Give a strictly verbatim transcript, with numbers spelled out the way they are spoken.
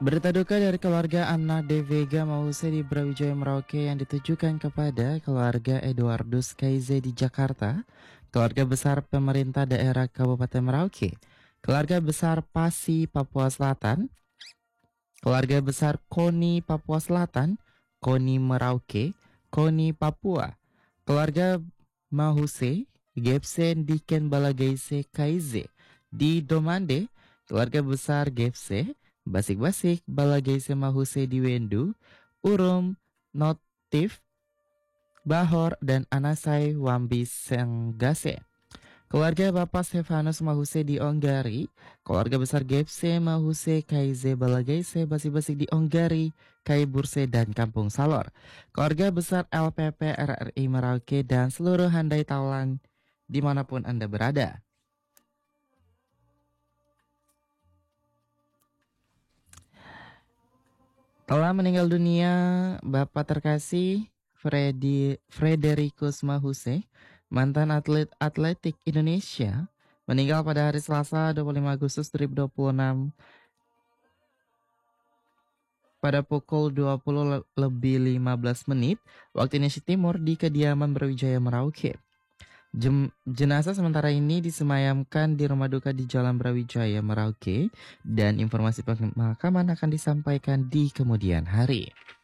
Berita duka dari keluarga Ana de Vega Mause di Brawijaya Merauke yang ditujukan kepada keluarga Eduardus Kaize di Jakarta, keluarga besar pemerintah daerah Kabupaten Merauke, keluarga besar Pasi Papua Selatan, keluarga besar Koni Papua Selatan, Koni Merauke, Koni Papua, keluarga Mahuse, Gepsen Diken Balagaise Kaize di Domande, keluarga besar Gepse, Basik-Basik Balagaise Mahuse di Wendu, Urum, Notif, Bahor, dan Anasai Wambi Senggase. Keluarga Bapak Stefanus Mahuse di Onggari, keluarga besar Gepse Mahuse Kaize Balagaise Basik-Basik di Onggari, Kai Burse, dan Kampung Salor. Keluarga besar L P P R R I Merauke dan seluruh handai taulan dimanapun Anda berada. Telah meninggal dunia Bapak terkasih Freddy Fredericus Mahuse, mantan atlet atletik Indonesia, meninggal pada hari Selasa dua puluh lima Agustus dua ribu dua puluh enam pada pukul dua puluh lebih lima belas menit waktu Indonesia Timur di kediaman Brawijaya Merauke. Jem, jenazah sementara ini disemayamkan di rumah duka di Jalan Brawijaya Merauke dan informasi pemakaman akan disampaikan di kemudian hari.